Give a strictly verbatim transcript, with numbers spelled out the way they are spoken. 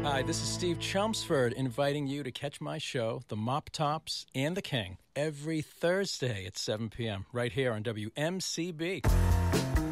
Hi, this is Steve Chelmsford inviting you to catch my show, The Mop Tops and the King, every Thursday at seven p.m. right here on W M C B.